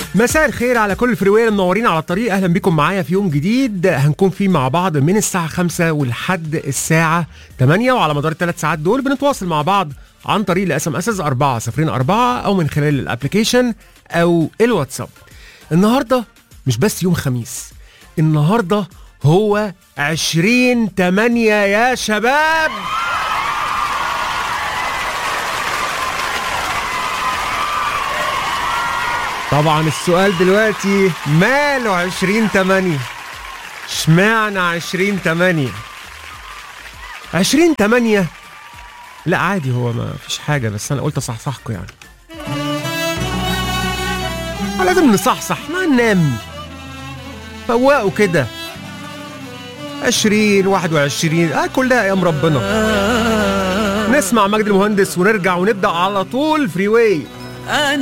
مساء الخير على كل الفريوية اللي منورين على الطريق. اهلا بكم معايا في يوم جديد هنكون فيه مع بعض من الساعة 5 ولحد الساعة 8، وعلى مدار الثلاث ساعات دول بنتواصل مع بعض عن طريق الاس ام اس 4004 او من خلال الابليكيشن او الواتساب. النهارده مش بس يوم خميس، النهارده هو 20/8 يا شباب. طبعا السؤال دلوقتي ماله 20/8؟ اشمعنى 20/8؟ 20/8 لا عادي، هو ما فيش حاجة، بس أنا قلت أصحصحكم يعني. لازم نصحصح، ما ننام فوقوا كده. 20 21 كلها أيام ربنا. نسمع مجد المهندس ونرجع ونبدأ على طول فري واي.